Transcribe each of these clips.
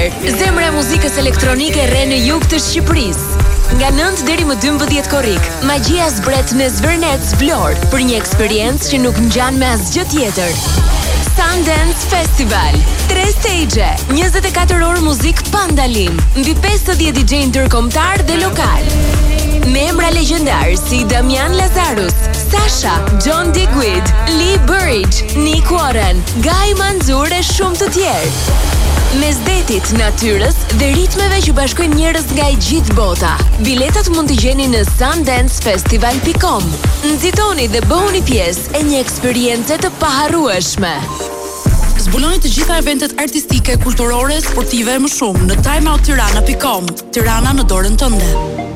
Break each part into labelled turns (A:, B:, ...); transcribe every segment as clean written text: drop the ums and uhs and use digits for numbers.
A: tjetër, zemra e muzikës elektronike re në jug të Shqipërisë. Nga 9 deri më 12 korrik, magjia zbret në Zvërnec Vlorë për një eksperiencë që nuk ngjan me asgjë tjetër. Sundance Festival, 3 stage, 24 orë muzik pa ndalim, mbi 50 DJ ndërkombëtar dhe lokal. Me emra legjendar si Damian Lazarus, Sasha, John Digweed, Lee Burridge, Nick Warren, Guy Manzur e shumë të tjerë. Mes detit, natyrës dhe ritmeve që bashkojnë njerëz nga i gjithë bota. Biletat mund t'i gjeni në sundancefestival.com. Nxitoni dhe bëhuni pjesë e një eksperience të paharrueshme.
B: Zbuloni të gjitha eventet artistike, kulturore, sportive e më shumë në timeouttirana.com. Tirana në dorën tënde.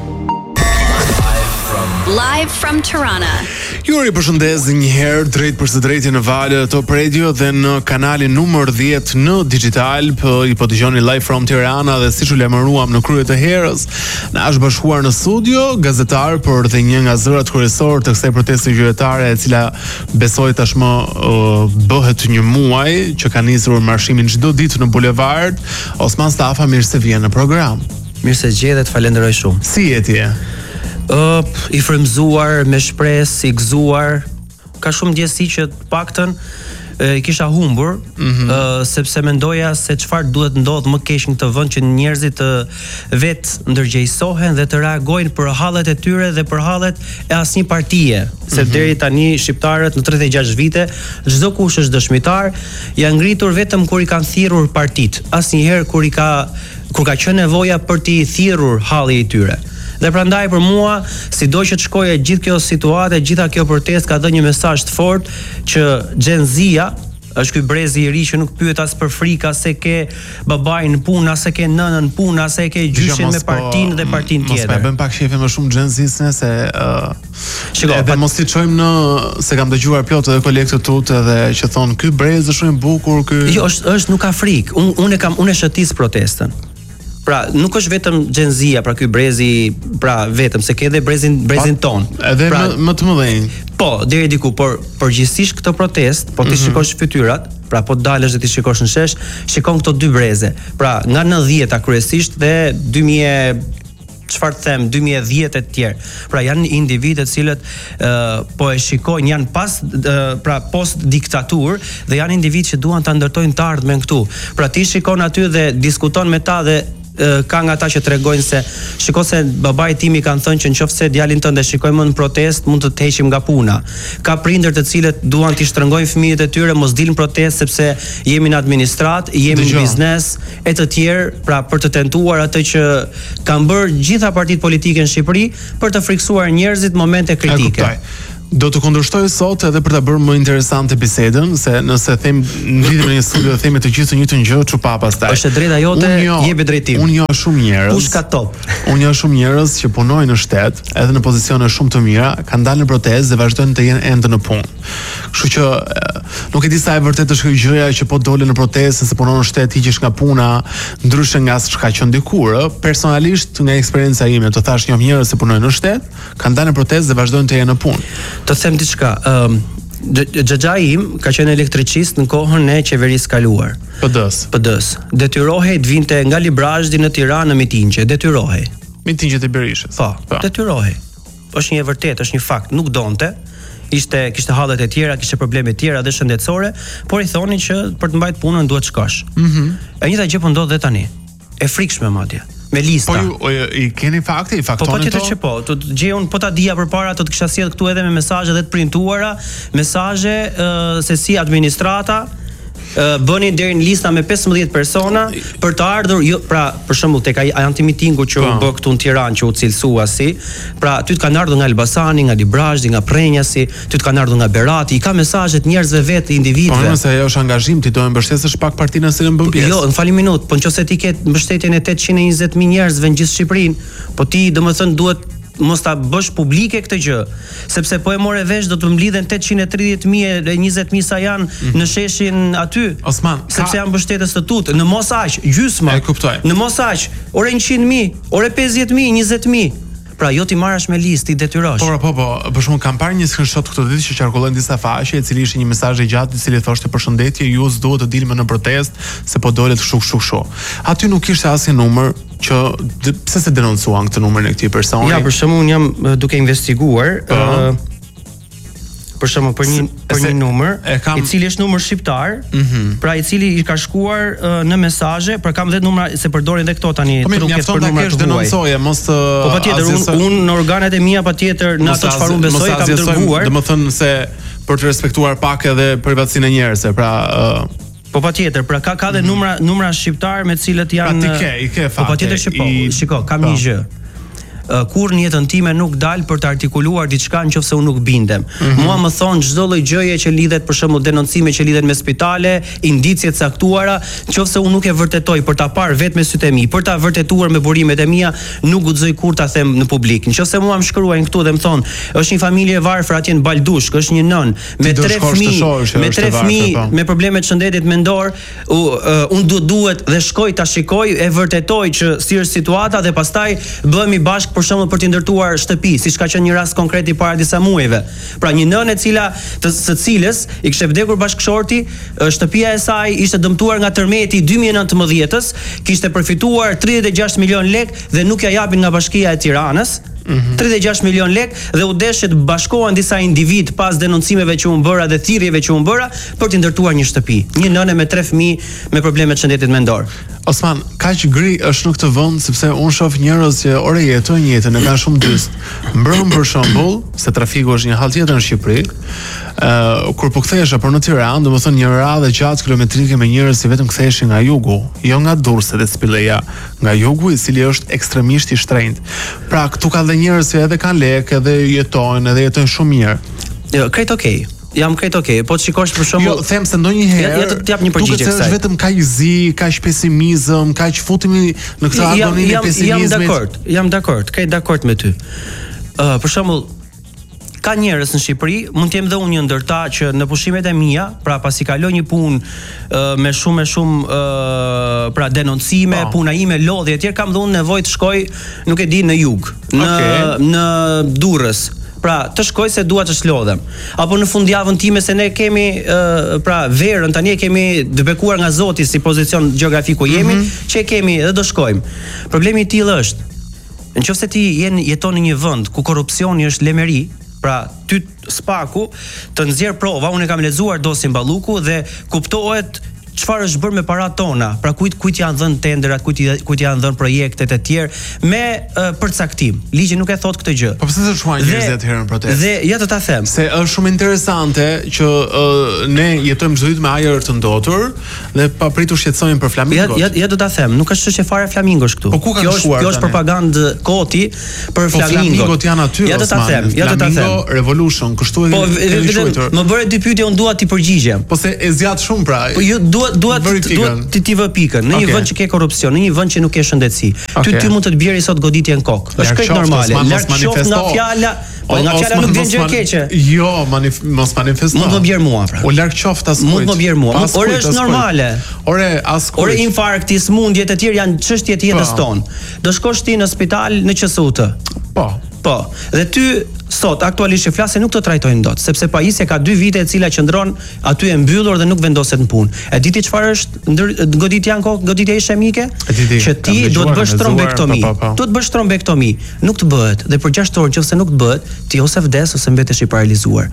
C: Live from Tirana.
D: Ju ripërshëndes një herë drejt për së drejti në valë Top Radio dhe në kanalin numër 10 në digital, i po dëgjoni Live from Tirana dhe siç u lajmëruam në krye të herës, na është bashkuar në studio gazetar por dhe një nga zërat kryesor të kësaj proteste qytetare e cila besoj tashmë bëhet një muaj që ka nisur marshimin çdo ditë në bulevard. Osman Stafa, mirë se vjen në program.
E: Mirë se gjej dhe të falenderoj shumë.
D: Si je ti?
E: I frymzuar, me shpresë, i gëzuar. Ka shumë ndjesi që të paktën i kisha humbur, sepse mendoja se çfarë duhet ndodh më keq në këtë vend që njerëzit vetë ndërgjegjësohen dhe të reagojnë për hallet e tyre dhe për hallet e asnjë partie. Se deri tani shqiptarët në 36 vite, çdo kush është dëshmitar, janë ngritur vetëm kur i kanë thirrur partitë. Asnjëherë kur ka qenë nevoja për t'i thirrur halli i tyre. Dhe prandaj për mua, sido që të shkojë gjithë kjo situatë, gjitha kjo protestë ka dhënë një mesazh të fortë që Gen Z-ja është ky brezi i ri që nuk pyet as për frikë, as se ke babain në punë, as se ke nënën në punë, as se ke gjyshin me partinë dhe partinë tjetër.
D: Mos më bën pak shefe më shumë Gen Z-sne se edhe mos i çojmë në se kam dëgjuar plot edhe kolegë të tut edhe që thon ky brez është shumë i bukur, ky.
E: Jo, është nuk ka frikë. Unë shëtis protestën. Pra, nuk është vetëm Gen Z-ja, pra ky brezi, pra vetëm se ke edhe brezin ton.
D: Edhe pra, më të mëdhenj.
E: Po, deri diku, por përgjithsisht këtë protestë, po ti shikosh fytyrat, pra po dalësh dhe ti shikosh në shesh, shikon këto dy breze. Pra, nga 90-ta kryesisht dhe 2010 e të tjerë. Pra janë individë të cilët po e shikojnë, janë pra post diktaturë dhe janë individë që duan ta ndërtojnë të ardhmen këtu. Pra ti shikon aty dhe diskuton me ta dhe ka nga ata që tregojnë se shiko se babai timi kanë thënë që nëse djalin tënd e shikojmë në protestë mund të heqim nga puna. Ka prindër të cilët duan t'i shtrëngojnë fëmijët e tyre mos dilnë protestë sepse jemi në administrat, jemi në biznes e të tjerë, pra për të tentuar atë që kanë bërë gjitha partitë politike në Shqipëri për të friksuar njerëzit momente kritike.
D: Do të kundërshtoj sot edhe për ta bërë më interesante bisedën, se nëse them lidhim në një studio themi të gjithë të njëjtën gjë, çupa pastaj.
E: Është drejta jote, jepi drejtim.
D: Unë jo shumë njerëz.
E: Kush ka top?
D: Unë jo shumë njerëz që punojnë në shtet, edhe në pozicione shumë të mira, kanë dalë në protestë dhe vazhdojnë të jenë ende në punë. Kështu që nuk e di sa e vërtetë është kjo gjëja që po dole në protestë se punon në shtet hiqesh nga puna, ndryshe nga çka qen dikur. Personalisht nga eksperjenca ime, të thash një njerëz që punojnë në shtet, kanë dalë në protestë dhe vazhdojnë të jenë në punë.
E: Të them diçka, xhaxha im ka qenë elektricist në kohën e qeverisë kaluar. PD-s. Detyrohej të vinte nga Librazhdi në Tiranë në mitingje, detyrohej.
D: Mitingjet e Berishës.
E: Po, detyrohej. Është një vërtet, është një fakt, nuk donte. Kishte hallet e tjera, kishte probleme të tjera dhe shëndetësore, por i thonin që për të mbajtur punën duhet shkosh. E njëjta gjë po ndodh dhe tani. E frikshme madje. Me lista.
D: Po ju i keni fakte, i faktonin
E: to? Po tjetër që po, të gjeun po ta dija përpara të kisha sjell këtu edhe me mesazhe dhe të printuara, mesazhe se si administrata bënin deri në lista me 15 persona për të ardhur, jo, pra për shembull tek ai antimitingu që u bë këtu në Tiranë që u cilësua si, pra ty të kanë ardhur nga Elbasani, nga Librazhdi, nga Prenjasi, ty të kanë ardhur nga Berati, i ka mesazhet njerëzve vetë, individëve.
D: Po nëse ajo është angazhim, ti do të mbështesësh pak partinë se në bën pjesë.
E: Jo, në fali minut, po nëse ti ke mbështetjen e 820.000 njerëzve në gjithë Shqipërinë, po ti domethënë duhet mos ta bësh publike këtë gjë, sepse po e morë vesh do të mblidhen 830.000 e 20.000 sa janë në sheshin aty.
D: Osman,
E: sepse janë mbështetës të tut, në mos aq, gjysma.
D: E kuptoj.
E: Në mos aq, ore 100.000, ore 50.000, 20.000. Pra jo ti marrësh me listë, i detyrosh.
D: Po, për shkak kam parë një screenshot këtë ditë që qarkullon disa faqe, i cili ishte një mesazh i gjatë i cili thoshte përshëndetje, ju s'duhet të dilni në protestë se po dolet kështu. Aty nuk kishte asnjë numër që pse se denoncuan këtë numrin e këtij personi.
E: Ja, për shembull, unë jam duke investiguar për shembull për një numër i cili është numër shqiptar, pra i cili i ka shkuar në mesazhe, pra kam 10 numra se përdorin edhe këto tani truket për numra të huaj. Po patjetër unë në organet e mia patjetër në ato çfarë unë besoj kam dërguar.
D: Domethënë se për të respektuar pak edhe privatësinë e njerëzve, pra
E: po patjetër, pra ka edhe numra shqiptar me të cilët janë
D: i ke fakt.
E: Po patjetër që po. Shiko, kam një gjë. Kur në jetën time nuk dal për të artikuluar diçka nëse unë nuk bindem. Mua më thon çdo lloj gjëje që lidhet për shembull denoncime që lidhen me spitale, indicje të caktuara, nëse unë nuk e vërtetoj për ta parë vetëm me sytë e mi, për ta vërtetuar me burimet e mia, nuk guxoj kur ta them në publik. Nëse mua më shkruajnë këtu dhe më thon, është një familje e varfër atje në Baldushk, është një nën me 3 fëmijë me probleme të shëndetit mendor, unë duhet dhe shkoj ta shikoj, e vërtetoj që si është situata dhe pastaj bëhemi bashkë për shembull për të ndërtuar shtëpi, siç ka qenë një rast konkret i para disa muajve. Pra një nënë e cila së cilës i kishte vdekur bashkëshorti, shtëpia e saj ishte dëmtuar nga tërmeti i 2019-s, kishte përfituar 36 milion lek dhe nuk ja japin nga Bashkia e Tiranës. 36 milion lek dhe u desh që të bashkohen disa individ pas denoncimeve që u bëra dhe thirrjeve që u bëra për të ndërtuar një shtëpi. Një nënë me 3 fëmijë me probleme të shëndetit mendor.
D: Osman, kaq gri është në këtë vend sepse unë shoh njerëz që ore jetojnë jetën e kanë shumë dyst. Mbrëm për shembull, se trafiku është një hall tjetër në Shqipëri. Kur po kthehesha për në Tiranë, domethënë një radhë gjatë kilometrike me njerëz që vetëm ktheheshin nga jugu, jo nga Durrësi dhe Spilleja, nga jugu i cili është ekstremisht i shtrenjtë. Pra këtu ka dhe njerëz që edhe kanë lekë, edhe jetojnë shumë mirë.
E: Jo, krejt okay. Jam krejt okay, po të shikosh për shembull,
D: jo, them se ndonjëherë
E: të jap një përgjigje kësaj.
D: Është vetëm kaq zi, kaq pesimizëm, kaq futemi në këtë agoninë e pesimizmit.
E: Jam dakord, krejt dakord me ty. Për shembull, ka njerëz në Shqipëri, mund të jem dhe unë një ndër ta që në pushimet e mia, pra pasi kaloj një punë me shumë pra denoncime, puna ime, lodhje etj, kam dhe unë nevojë të shkoj, nuk e di, në jug, në Durrës. Pra, të shkoj se dua të shlodhem. Apo në fundjavën time se ne kemi pra verën, tani e kemi dëbekuar nga Zoti si pozicion gjeografik ku jemi, që e kemi dhe do shkojmë. Problemi i tillë është, nëse ti jeton në një vend ku korrupsioni është lemeri, pra ty spaku të nxjerr prova, unë kam lexuar dosin Balluku dhe kuptohet çfarë është bërë me parat tona, pra kujt janë dhënë tenderat, kujt janë dhënë projektet e tjerë me përcaktim. Ligji nuk e thot këtë gjë.
D: Po pse të shkuajnë njerëzit atë herën protestë?
E: Dhe ja të ta them.
D: Se është shumë interesante që ne jetojmë çdo ditë me ajër të ndotur dhe papritur shqetësojmë për flamingot.
E: Ja do ta them, nuk është çështje fare flamingosh këtu.
D: Po ku ka shkuar?
E: Kjo është propagandë koti për flamingot.
D: Flamingot janë aty.
E: Ja do ta them,
D: Flamingo Revolution, kështu e quajtur.
E: Më bëre dy pyetje, unë dua ti përgjigjem.
D: Po se e zgjat shumë pra.
E: Po ju duhet ti vë pikën në një vend që ke korrupsion, në një vend që nuk ke shëndetësi. Ty mund të të bjerë sot goditje në kokë. Është krejt normale. Larg qoftë nga fjala, po nga fjala nuk vjen gjë e keqe.
D: Jo, mos manifesto.
E: Mund të më bjerë mua pra.
D: O larg qoftë as kujt.
E: Mund të më bjerë mua. Ore është normale.
D: Ore as kujt.
E: Ore infarkti, smundjet e tjera janë çështje të jetës tonë. Do shkosh ti në spital në QSUT. Po. Dhe ty sot aktualisht që flasë nuk të trajtojnë dot, sepse pajisja ka 2 vite e cila qëndron aty e mbyllur dhe nuk vendoset në punë. E di ti çfarë është goditja në kokë, goditja ishemike? Që ti duhet të bësh trombektomi. Duhet të bësh trombektomi. Nuk të bëhet dhe për 6 orë nëse nuk të bëhet, ti ose vdes ose mbetesh i paralizuar.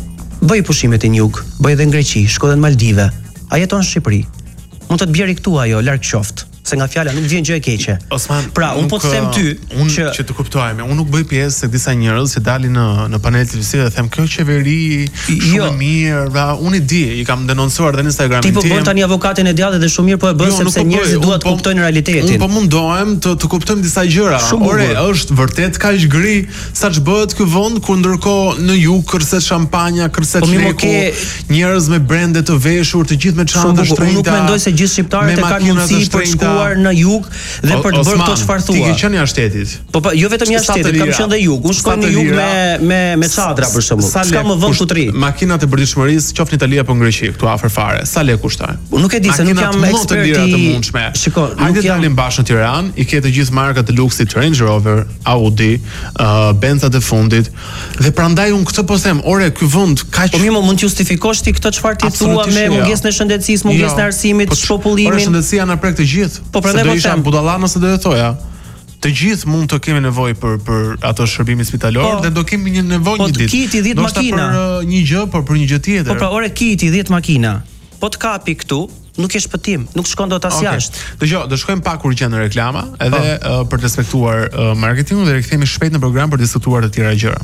E: Bëj pushimet në jug, bëj edhe në Greqi, shko edhe në Maldive. A jeton në Shqipëri? Mund të të bjerë këtu ajo, larg qoftë. Se nga fjala nuk vjen gjë e keqe.
D: Osman,
E: pra, unë po të them ty
D: që të kuptojmë, unë nuk bëj pjesë se disa njerëz që dalin në panel televiziv dhe them kjo qeveri shumë mirë, pra unë i di, i kam denoncuar edhe në Instagram.
E: Ti po bën tani avokatin e djathtë dhe shumë mirë po e bën sepse njerëzit duan të kuptojnë realitetin.
D: Unë po mundohem të kuptojmë disa gjëra. Ore, është vërtet kaq gri saç bëhet ky vend kur ndërkohë në jug kërcet shampanja, kërcet leku, njerëz me brende të veshur, të gjithë me çanta shtrenjta.
E: Unë nuk mendoj se gjithë shqiptarët e kanë mundësi për shku shkuar në jug dhe për të bërë këto çfarë thua.
D: Ti ke qenë jashtë shtetit.
E: Po jo vetëm jashtë shtetit, kam qenë në jug. Unë shkoj në jug me çadra për shembull. S'ka më vend ku të ri.
D: Makinat e bërditshmërisë, qoftë në Itali apo në Greqi, këtu afër fare. Sa lekë kushtojnë?
E: Nuk e di se nuk jam ekspert
D: i mundshme.
E: Shikoj,
D: hajde dalim bashkë në Tiranë, i ke të gjithë markat e luksit, Range Rover, Audi, Benzat e fundit. Dhe prandaj unë këtë po them, ore, ky vend kaq.
E: Po mirë, mund të justifikosh ti këtë çfarë ti thua me mungesën e shëndetësisë, mungesën e arsimit, shpopullimin.
D: Por shëndetësia na prek të gjithë.
E: Po prandaj po them.
D: Budalla nëse do të thoja. Të gjithë mund të kemi nevojë për ato shërbimin spitalor dhe do kemi një nevojë një ditë.
E: Po kiti 10 makina
D: për një gjë, por për një gjë tjetër.
E: Po pra, ore kiti 10 makina. Po të kapi këtu, nuk ke shpëtim, nuk shkon dot as jashtë.
D: Dgjoj, do shkojmë pak kur gjën në reklama, edhe për të respektuar marketingun dhe rikthehemi shpejt në program për të diskutuar të tjera gjëra.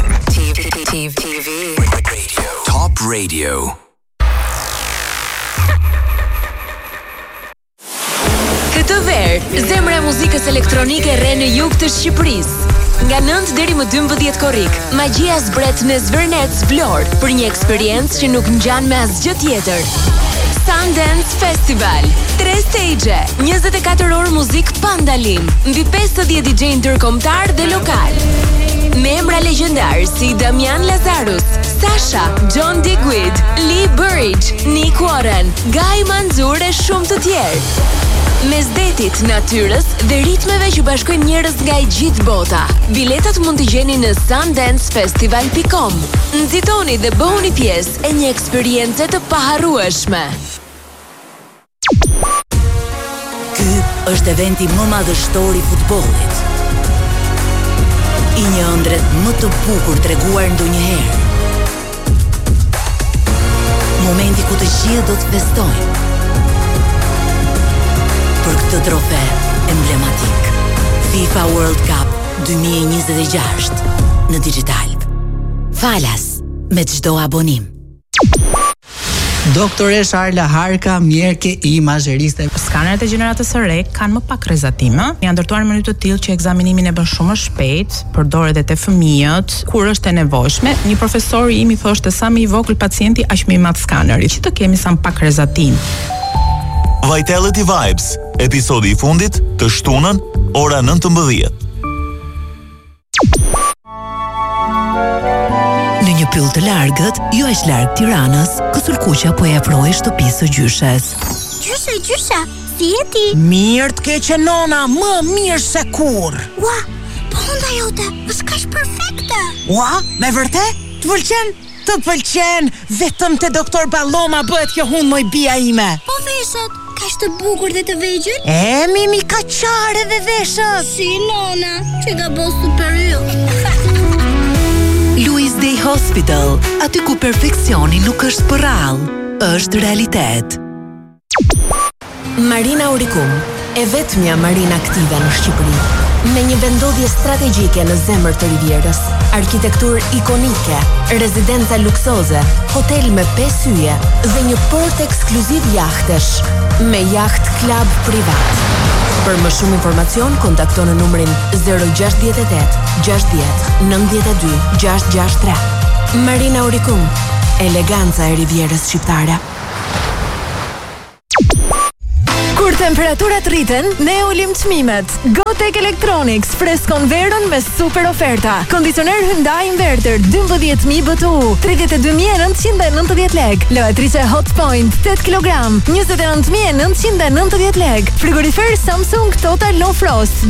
F: Top Radio.
A: Këtë verë, zemra e muzikës elektronike rre në jug të Shqipërisë. Nga 9 deri më 12 korrik, magjia zbret në Zvërnec Vlorë për një eksperiencë që nuk ngjan me asgjë tjetër. Sundance Festival, 3 stage, 24 orë muzik pa ndalim, mbi 50 DJ ndërkombëtar dhe lokal. Me emra legjendar si Damian Lazarus, Sasha, John Digweed, Lee Burridge, Nick Warren, Guy Manzur e shumë të tjerë. Mes detit, natyrës dhe ritmeve që bashkojnë njerëz nga e gjithë bota. Biletat mund t'i gjeni në sundancefestival.com. Nxitoni dhe bëhuni pjesë e një eksperience të paharrueshme.
G: Ky është eventi më madhështor i futbollit. I një ëndrret më të bukur treguar ndonjëherë. Momenti ku të gjithë do të festojnë për këtë trofe emblematik. FIFA World Cup 2026 në digital. Falas me çdo abonim.
H: Doktoresh Arla Harka, mjerke imazheriste.
I: Skanerët e gjeneratës së re kanë më pak rrezatime. Janë ndërtuar në mënyrë të tillë që ekzaminimin e bën shumë më shpejt, përdoret edhe te fëmijët kur është e nevojshme. Një profesor i mi thoshte sa më i vogël pacienti, aq më i madh skaneri, që të kemi sa më pak rrezatim.
J: Vitality Vibes, episodi i fundit të shtunën, ora 19.
G: Në një pyll të largët, jo aq larg Tiranës, Kësulkuqa po e afroi shtëpisë së gjyshes.
K: Gjysha, si je ti?
H: Mirë të keqe nona, më mirë se kur.
K: Ua, po hunda jote, është kaq perfekte.
H: Ua, me vërtet? Të pëlqen? Të pëlqen, vetëm te doktor Balloma bëhet kjo hund moj bia ime.
K: Po veshët, kaq të bukur dhe të vegjël?
H: Mimi ka qare dhe veshët.
K: Si nona, që ka bo superior.
G: Louis Day Hospital, aty ku perfeksioni nuk është për rallë, është realitet.
A: Marina Auricum, e vetmja marina aktive në Shqipëri, me një vendodhje strategjike në zemër të Rivierës, arkitektur ikonike, rezidenca luksoze, hotel me 5 yje dhe një port ekskluziv jahtesh, me jaht klub privat. Për më shumë informacion, kontakto në numrin 068 60 92 663. Marina Auricum, eleganca e Rivierës shqiptare.
L: Kur temperaturat rriten, ne ulim çmimet. Gotek Electronics freskon verën me super oferta. Kondicioner Hyundai Inverter 12000 BTU, 32990 lek. Lavatrice Hotpoint 8 kg, 29990 lek. Frigorifer Samsung Total No Frost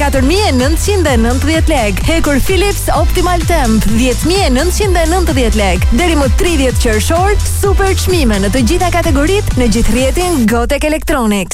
L: 44990 lek. Hekur Philips Optimal Temp 10990 lek. Deri më 30 qershor, super çmime në të gjitha kategoritë në gjithë rrjetin Gotek Electronics.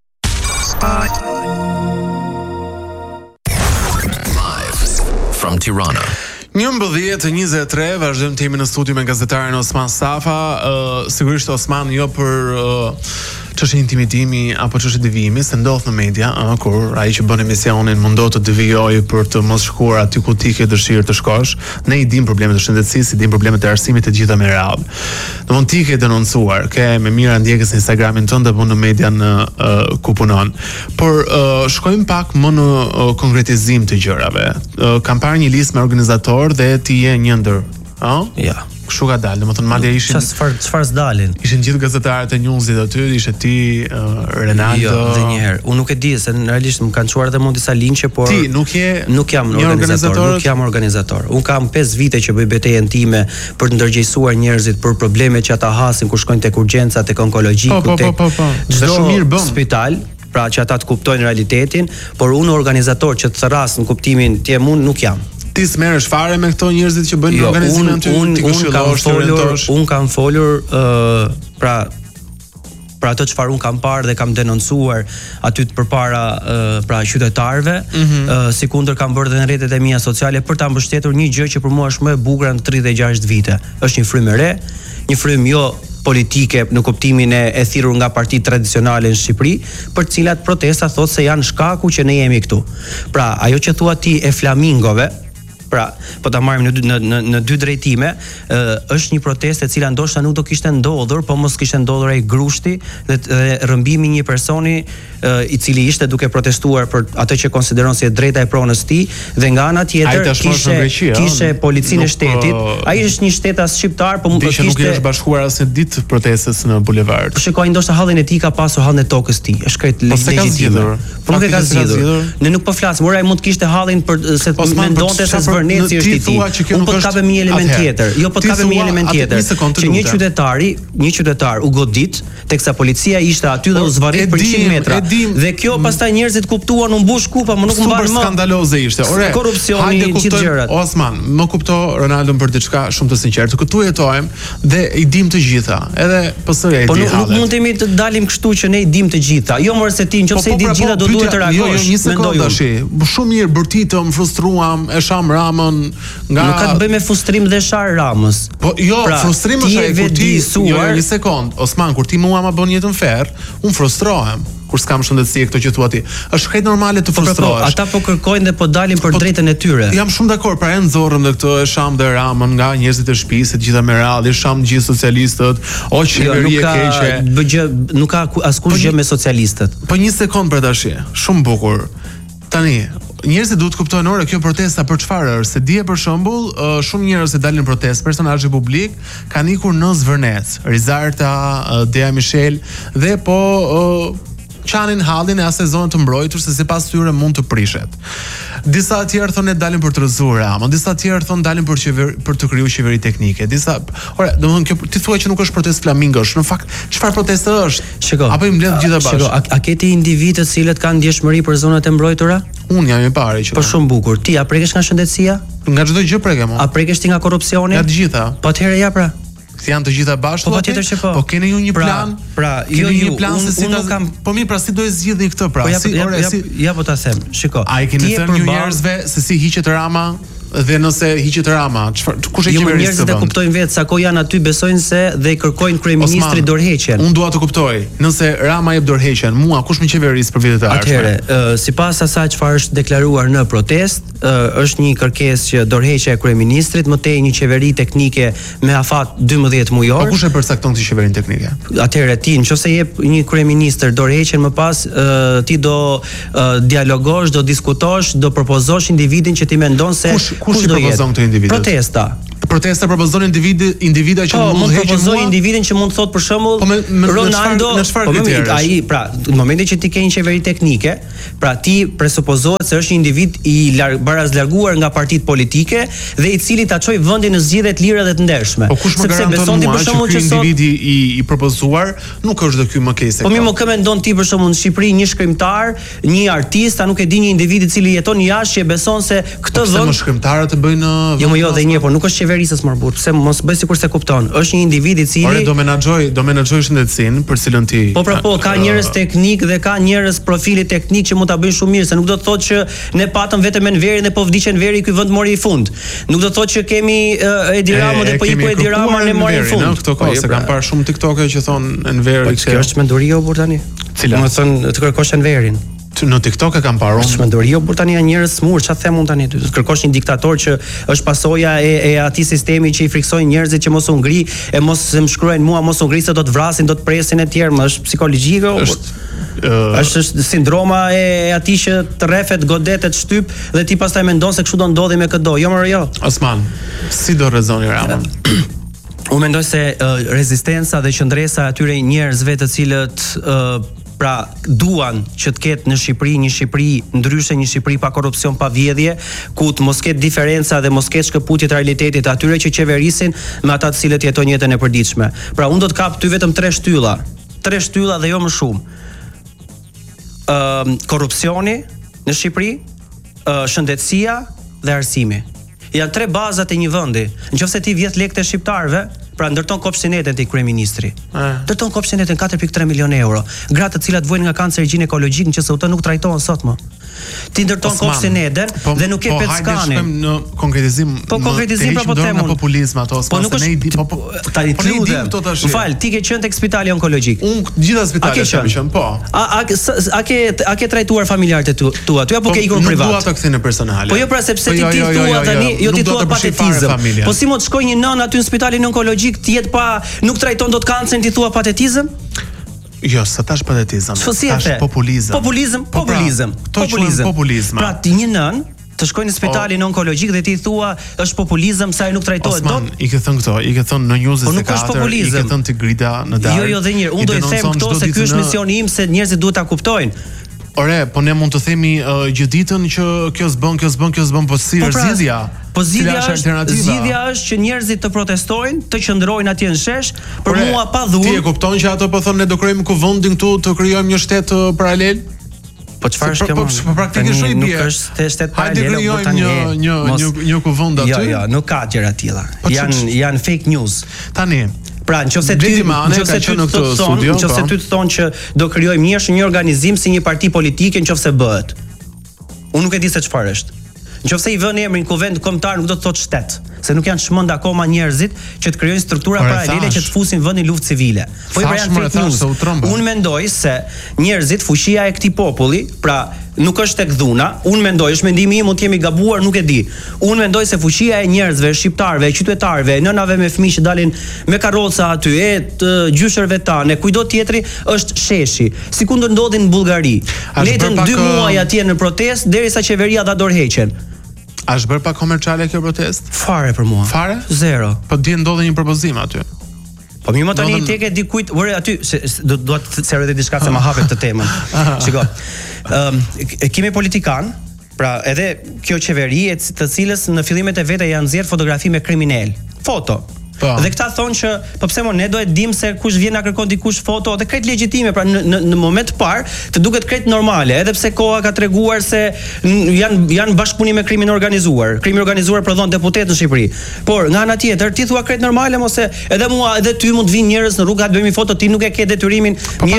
F: Live from Tirana.
D: 11:23 vazhdojmë të jemi në studio me gazetarin Osman Safa. Sigurisht Osman jo për çështje intimidimi apo çështje devijimi, se ndodh në media, kur ai që bën emisionin mundohet të devijojë për të mos shkuar aty ku ti ke dëshirë të shkosh. Ne i dim problemet e shëndetësisë, i dim problemet e arsimit, të gjitha me radhë. Domthonë ti ke denoncuar, ke me mira ndjekës në Instagramin tënd dhe punon në median ku punon. Por shkojmë pak më në konkretizim të gjërave. Kam parë një listë me organizatorë dhe ti je një ndër,
E: Ja.
D: Kështu ka dalë, domethënë madje ishin
E: çfarë s'dalin.
D: Ishin gjithë gazetarët e Newsit aty, ishte ti, Renaldo.
E: Jo, dhe një herë. Unë nuk e di se realisht më kanë çuar edhe mund disa linçe, por
D: ti nuk
E: jam organizator. Unë kam 5 vite që bëj betejën time për të ndërgjegjësuar njerëzit për problemet që ata hasin kur shkojnë tek urgjenca, tek onkologjiku, tek çdo spital. Pra që ata të kuptojnë realitetin, por unë organizator që të therras në kuptimin tim unë nuk jam.
D: Ti s'merresh fare me këto njerëzit që bëjnë organizimin aty, ti këshillosh,
E: unë kam folur për ato çfarë un kam parë dhe kam denoncuar aty përpara qytetarëve, sikundër kam bërë edhe në rrjetet e mia sociale për ta mbështetur një gjë që për mua është më e bukur në 36 vite. Është një frymë e re, një frymë jo politike në kuptimin e thirrur nga partitë tradicionale në Shqipëri, për të cilat protesta thotë se janë shkaku që ne jemi këtu. Pra, ajo që thua ti e flamingove, pra, po ta marrim në dy drejtime, është një protestë e cila ndoshta nuk do kishte ndodhur, po mos kishte ndodhur ai grushti dhe rrëmbimi një personi i cili ishte duke protestuar për atë që konsideron si e drejta e pronës tij, dhe nga ana tjetër kishte policinë e shtetit. Ai është një shtetas shqiptar, po mund të kishte.
D: Nuk është bashkuar asnjë ditë protestës në bulevard.
E: Shikoj, ndoshta hallin e tij ka pasur hallin e tokës tij, është krejt legjitime. Po nuk e ka zgjidhur. Ne nuk po flasim, ora ai mund të kishte hallin për se mendonte se Verneci është i tij. Unë po të kapem një element tjetër. Jo, po të kapem një element tjetër. Që një qytetar u godit teksa policia ishte aty dhe u zvarrit për 100 metra. Dhe kjo pastaj njerëzit kuptuan u mbush kupa, më nuk mban më.
D: Super skandaloze ishte. Ore,
E: korrupsioni, gjithë gjërat.
D: Osman, më kupto Ronaldo për diçka shumë të sinqertë. Këtu jetojmë dhe i dim të gjitha. Edhe PS-ja e di.
E: Po nuk mund të dalim kështu që ne i dim të gjitha. Jo më se ti nëse i di të gjitha do duhet të reagosh.
D: Jo, një sekondë tash. Shumë mirë bërtitëm, frustruam, e sham Ramën nga.
E: Nuk ka të bëjë me frustrim dhe shar Ramës.
D: Po jo, frustrim është ai kur ti. Jo, një sekond. Osman, kur ti mua ma bën jetën ferr, unë frustrohem. Kur s'kam shëndetësi këto që thua ti. Është krejt normale të frustrohesh.
E: Ata po kërkojnë dhe po dalin për drejtën e tyre.
D: Jam shumë dakord, pra e nxorrëm dhe këtë e sham dhe Ramën nga njerëzit e shtëpisë, të gjitha me radhë, sham gjithë socialistët, o qeveri e keqe.
E: Nuk ka askush gjë me socialistët.
D: Po një sekond për tash. Shumë bukur. Tani, njerëzit duhet kuptojnë ora kjo protesta për çfarë është, se dje për shembull, shumë njerëz që dalin në protestë, personazhe publik kanë ikur në Zvërnec, Rizarta, Dea Michel dhe po qanin hallin e asaj të mbrojtur se sipas tyre mund të prishet. Disa të tjerë thonë dalin për të rrëzuar Ramën, disa të tjerë thonë dalin për të krijuar qeveri teknike. Ora, domethënë kjo ti thua që nuk është protestë flamingosh, në fakt çfarë protestë është?
E: Shiko,
D: apo i mbledh gjithë bashkë.
E: Shiko, a ke ti individë të cilët kanë ndjeshmëri për zonat e mbrojtura?
D: Unë jam i pari që.
E: Po shumë bukur. Ti a prekesh nga shëndetësia?
D: Nga çdo gjë prekem.
E: A prekesh ti nga korrupsioni?
D: Nga të gjitha.
E: Po atëherë ja pra.
D: Janë të gjitha bashkë.
E: Po patjetër që po.
D: Po keni ju një plan?
E: Jo,
D: një plan se si ta kam. Po mirë, pra si do e zgjidhni këtë pra?
E: Ja po ta them. Shiko.
D: A i keni thënë ju njerëzve se si hiqet Rama? Dhe nëse hiqet Rama, kush e qeverisë?
E: Njerëzit e kuptojnë vetë sa kohë janë aty, besojnë se dhe i kërkojnë kryeministrit dorëheqjen.
D: Unë dua të kuptoj, nëse Rama jep dorëheqjen, mua kush më qeveris për vitet e ardhshme?
E: Atëherë, sipas asaj çfarë është deklaruar në protestë, është një kërkesë që dorëheqja e kryeministrit, më tej një qeveri teknike me afat 12 mujor.
D: Po kush e përcakton këtë qeverinë teknike?
E: Atëherë ti, nëse jep një kryeministër dorëheqjen, më pas ti do dialogosh, do diskutosh, do propozosh individin që ti mendon se
D: kush i propozon këtë individ? Protesta propozon individa që mund të
E: propozoj individin që mund të thotë për shembull Ronaldo, ai pra në momentin që ti ke një qeveri teknike, pra ti presupozohet se është një individ i barazlarguar nga partitë politike dhe i cili ta çoj vendin në zgjedhje të lira dhe të ndershme.
D: Po kush më garanton mua që ky individi i propozuar nuk është dhe ky më keq se.
E: Po mirë, më kë mendon ti për shembull në Shqipëri një shkrimtar, një artist, nuk e di, një individ i cili jeton jashtë që beson se këtë vend
D: më shkrimtarët të bëjnë
E: jo dhe një, por nuk është qeverisës më burr. Pse mos bëj sikur se kupton. Është një individ i cili
D: do menaxhoj shëndetësinë për cilën ti.
E: Po ka njerëz teknik dhe ka njerëz profili teknik që mund ta bëjnë shumë mirë, se nuk do të thotë që ne patëm vetëm Enverin dhe po vdiqen Enveri ky vend mori i fund. Nuk do të thotë që kemi Edi Ramën dhe po iku Edi Rama ne mori i fund.
D: Në këto kohë se kanë parë shumë TikToke që thon Enveri
E: kjo është menduri jo burr tani.
D: Cila?
E: Do të thon të kërkosh Enverin.
D: Në TikTok e kam parë.
E: Çmendori jo burr tani janë njerëz smur, çfarë them unë tani? Të kërkosh një diktator që është pasoja e atij sistemi që i friksojnë njerëzit që mos u ngri, e mos se më shkruajnë mua mos u ngri se do të vrasin, do të presin e tjerë, më është psikologjike. Është sindroma e atij që të rrefet, godetet, shtyp dhe ti pastaj mendon se kështu do ndodhi me këdo. Jo më jo.
D: Osman, si do rrezoni Ramën?
E: Unë mendoj se rezistenca dhe qëndresa atyre njerëzve të cilët pra duan që të ketë në Shqipëri një Shqipëri ndryshe, një Shqipëri pa korrupsion, pa vjedhje, ku të mos ketë diferenca dhe mos ketë shkëputje të realitetit atyre që qeverisin me ata të cilët jetojnë jetën e përditshme. Pra unë do të kap ty vetëm 3 shtylla dhe jo më shumë. Korrupsioni në Shqipëri, shëndetësia dhe arsimi. Janë 3 bazat e një vendi. Nëse ti vjedh lekët e shqiptarëve, pra ndërton kopshtinetën te kryeministri. Ndërton kopshtinetën 4.3 milionë euro. Gratë të cilat vojnë nga kanceri ginekologjik në QSUT nuk trajtohen sot më. Ti ndërton kopshtinetën dhe nuk ke peckani.
D: Po në konkretizim.
E: Po konkretizim pra po them unë.
D: Populizëm ato,
E: po nuk është tani ti lutem. Fal, ti ke qenë tek spitali onkologjik.
D: Unë gjitha spitalet kam qenë, po.
E: A ke trajtuar familjarët tua aty apo ke ikur privat?
D: Nuk dua të kthej në personale.
E: Po jo pra sepse ti thua tani, jo ti thua patetizëm. Po si mund të shkojë një nën aty në spitalin onkologjik të jetë pa nuk trajton dot kancerin ti thua patetizëm?
D: Jo, sa tash patetizëm.
E: Tash
D: populizëm.
E: Populizëm. Pra ti një nën të shkojnë në spitalin onkologjik dhe ti thua është populizëm sa ai nuk trajtohet dot.
D: I ke thënë këto, i ke thënë në News 24, i ke thënë ti Grida në darkë.
E: Jo, dhe njëherë, unë do i them këto se ky është misioni im se njerëzit duhet ta kuptojnë.
D: Ore, po ne mund të themi gjithë ditën që kjo s'bën, po si është zgjidhja?
E: Po zgjidhja është që njerëzit të protestojnë, të qëndrojnë atje në shesh, për mua pa dhunë.
D: Ti e kupton që ato po thonë ne do krijojmë kuvendin këtu, të krijojmë një shtet paralel?
E: Po çfarë është kjo?
D: Po praktikisht nuk
E: është shtet paralel,
D: po tani një kuvend aty.
E: Jo, nuk ka gjëra të tilla. Janë fake news.
D: Tani
E: pra, nëse ty të thonë që do krijojmë një organizim si një parti politike nëse bëhet. Unë nuk e di se çfarë është. Nëse i vën emrin kuvend kombëtar nuk do të thotë shtet, se nuk janë çmend akoma njerëzit që të krijojnë struktura paralele që të fusin vendin luftë civile. Po i janë fake news. Unë mendoj se njerëzit, fuqia e këtij populli, pra nuk është tek dhuna, unë mendoj, është mendimi im, mund të jemi gabuar, nuk e di. Unë mendoj se fuqia e njerëzve, shqiptarëve, qytetarëve, nënave me fëmijë që dalin me karroca aty, gjyshërve tanë, kujdo tjetri është sheshi. Sikur ndodhin në Bullgari. Letën 2 muaj atje në protestë derisa qeveria dha dorëheqjen.
D: A është bërë pa komerciale kjo protest?
E: Fare për mua.
D: Fare?
E: Zero.
D: Po di ndodhe një propozim aty.
E: Po mirë më tani ti ke dikujt, ore aty do të servet diçka se ma hapet të temën. Shiko. Kemi politikan, pra edhe kjo qeveri të cilës në fillimet e veta janë nxjerr fotografi me kriminal. Foto. Dhe këta thonë që po pse ne do e dim se kush vjen na kërkon dikush foto dhe krejt legjitime, pra në moment të parë të duket krejt normale, edhe pse koha ka treguar se janë bashkëpunim me krimin organizuar. Krimi organizuar prodhon deputet në Shqipëri. Por nga ana tjetër ti thua krejt normale, mos e edhe mua edhe ty mund të vinë njerëz në rrugë, bëjmë foto, ti nuk e ke detyrimin,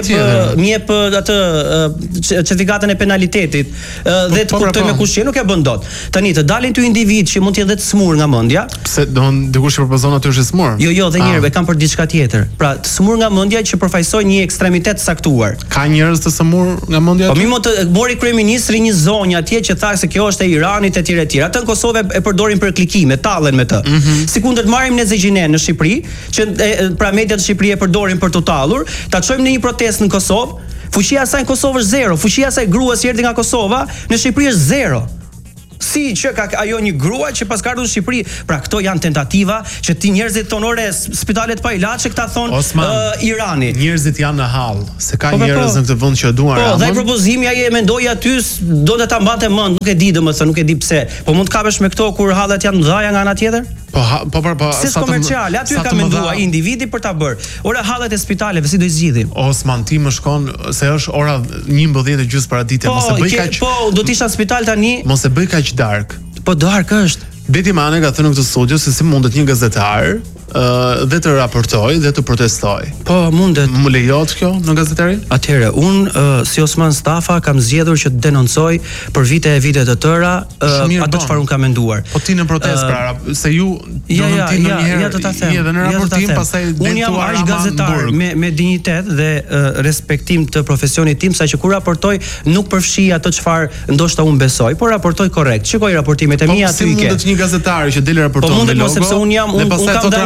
E: më jep atë certifikatën e penalitetit dhe të kuptojmë kush je, nuk e bën dot. Tani të dalin ty individ që mund të jenë të smur nga mendja.
D: Pse don dikush që propozon aty është smur?
E: Jo, dhe njerëve kanë për diçka tjetër. Pra, të smur nga mendja që përfaqësojnë një ekstremitet saktuar.
D: Ka njerëz të smur nga mendja?
E: Po mimo të mori kryeministri një zonjë atje që tha se kjo është e Iranit etj etj. Atë në Kosovë e përdorin për klikime, tallen me të. Sikundër të marrim në Zegjinen në Shqipëri, që pra mediat e Shqipërisë e përdorin për të tallur, ta çojmë në një protestë në Kosovë, fuqia e saj në Kosovë është zero, fuqia e saj gruas që erdhi nga Kosova në Shqipëri është zero. Si që ka ajo një grua që pas ka ardhur në Shqipëri, pra këto janë tentativa që ti njerëzit thonë ore spitalet pa ilaçe, këta thonë Irani.
D: Njerëzit janë në hall, se ka njerëz në këtë vend që duan Ramon.
E: Po, dhe propozimi ai e mendoi aty, do të ta mbante mend, nuk e di domethënë, nuk e di pse. Po mund të kapesh me këto kur hallet janë mëdha nga ana tjetër?
D: Po,
E: se komerciale, aty ka menduar individi për ta bërë. Ora hallet e spitaleve si do i zgjidhim?
D: Osman, ti më shkon se është ora 11:30 para ditës, mos e bëj kaq.
E: Po, do të isha në spital tani.
D: Mos e bëj kaq dark.
E: Po dark është.
D: Beti Mane ka thënë në këtë studio se si mundet një gazetar dhe të raportoj dhe të protestoj.
E: Po, mundet.
D: Më lejohet kjo në gazetari?
E: Atëherë, unë si Osman Stafa kam zgjedhur që të denoncoj për vite të tëra atë çfarë unë kam menduar.
D: Po ti në protestë pra, se ju do të ti ndonjëherë edhe në raportim pastaj
E: unë jam aq gazetar me dinjitet dhe respektim të profesionit tim, saqë kur raportoj nuk përfshi atë çfarë ndoshta unë besoj, por raportoj korrekt. Shikoj raportimet e mia aty ke.
D: Po mundet një gazetar që del raporton me logo.
E: Po mundet sepse unë kam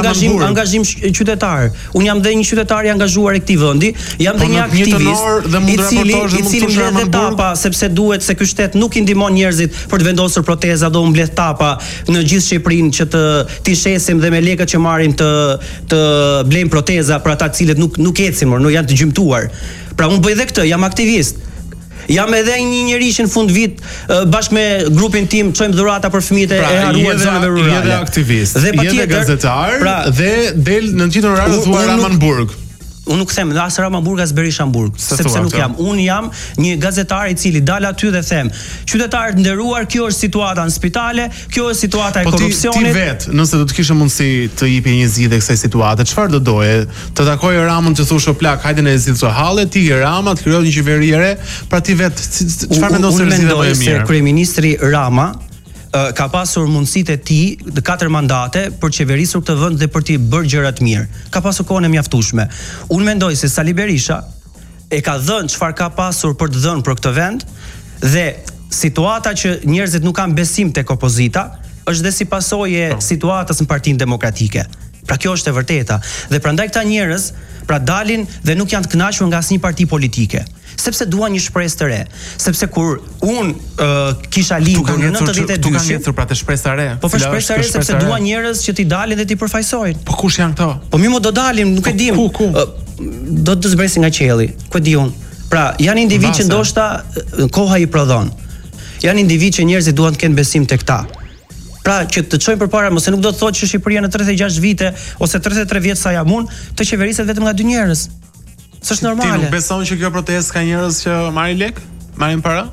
E: angazhim qytetar. Un jam dhe një qytetar i angazhuar e këtij vendi, jam dhe një aktivist i cili mbledh etapa sepse duhet se ky shtet nuk i ndihmon njerëzit për të vendosur proteza dhe u mbledh tapa në gjithë Shqipërinë që të shesim dhe me lekët që marrim të blejmë proteza për ata të cilët nuk ecin, nuk janë të gjymtuar. Pra unë bëj edhe këtë, jam aktivist. Jam edhe një njerëz në fund vit bashkë me grupin tim çojmë dhurata për fëmijët e harruar zonave rurale.
D: Edhe aktivist, edhe gazetar, dhe del në gjithë oraret thua Ramanburg.
E: Unë nuk them as Ramanburg as Berishamburg, sepse nuk jam. Unë jam një gazetar i cili dal aty dhe them, qytetarët nderuar, kjo është situata në spitale, kjo është situata e korrupsionit.
D: Ti vet, nëse do të kishe mundësi të jepje një zgjidhje kësaj situate, çfarë do doje? Të takoje Ramën të thush o plak, hajde ne zgjidhso halle, ti Rama të krijosh një qeveri e re, pra ti vet çfarë mendon se është zgjidhja më e mirë?
E: Kryeministri Rama ka pasur mundësitë e tij të 4 mandate për qeverisur këtë vend dhe për t'i bërë gjëra të mirë. Ka pasur kohën e mjaftueshme. Unë mendoj se Sali Berisha e ka dhënë çfarë ka pasur për të dhënë për këtë vend dhe situata që njerëzit nuk kanë besim tek opozita është dhe si pasojë situatës në Partinë Demokratike. Pra kjo është e vërteta. Dhe prandaj këta njerëz pra dalin dhe nuk janë të kënaqur nga asnjë parti politike. Sepse duan një shpresë të re, sepse kur kisha lindur në 92,
D: tu kanë ngjetur pra të shpresë re.
E: Po për shpresë re sepse duan njerëz që t'i dalin dhe t'i përfaqësojnë.
D: Po kush janë këto?
E: Po mirë, do dalim, nuk e dim. Do të zbresin nga qielli. Ku e di unë? Pra, janë individ që ndoshta koha i prodhon. Janë individ që njerëzit duan të kenë besim tek ta. Pra që të çojmë përpara, mos e nuk do të thotë që Shqipëria në 36 vite ose 33 vjet sa jam unë, të qeveriset vetëm nga 2 njerëz. S'është normale.
D: Ti nuk beson që kjo protestë ka njerëz që marrin lek? Marrin para?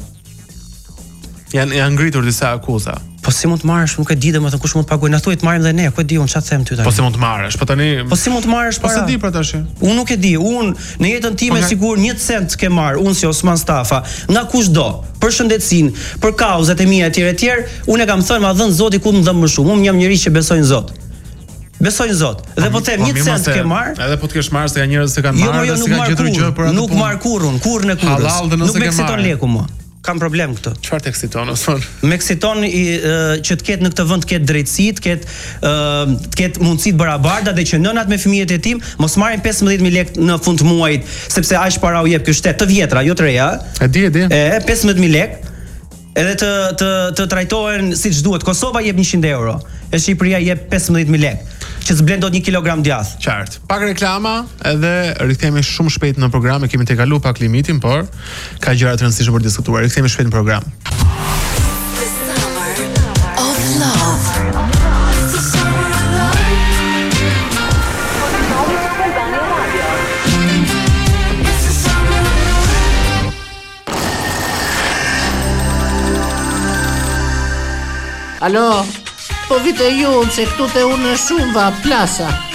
D: Janë ngritur disa akuza.
E: Po si mund të marrësh, nuk e di domethënë kush mund të paguajë, na thuaj të marrim dhe ne, ku e di unë çfarë them ty tani.
D: Po si mund të marrësh, po tani.
E: Po si mund të marrësh para?
D: Po se di pra tash.
E: Unë nuk e di, unë në jetën time sigur 1 cent ke marr, unë si Osman Stafa, nga kushdo, për shëndetësinë, për kauzat e mia etj, unë e kam thënë ma dhën Zoti ku më dhëm më shumë. Unë jam njerëz që besoj në Zot. Besoj në Zot. Dhe po them 1 cent ke marr.
D: Edhe po të kesh marr se ka njerëz që kanë marrë dhe s'kan gjetur gjë për atë.
E: Nuk marr kurrën e kurrës. Nuk më eksiton leku mua. Kam problem këtë.
D: Çfarë të eksiton Osman?
E: Më eksiton që të ketë në këtë vend të ketë drejtësi, të ketë mundësi të barabarta dhe që nënat me fëmijët e tim mos marrin 15000 lekë në fund të muajit, sepse aq para u jep ky shtet të vjetra, jo të reja.
D: E di.
E: 15000 lekë. Edhe të trajtohen siç duhet. Kosova jep 100 euro. E Shqipëria jep 15000 lekë. Që s'blen dot 1 kilogram djath.
D: Qartë. Pak reklama edhe rikthehemi shumë shpejt në program, e kemi tekalu pak limitin, por ka gjëra të rëndësishme për të diskutuar. Rikthehemi shpejt në program.
M: Alo, po vite ju se këtu te unë shumë va plasa.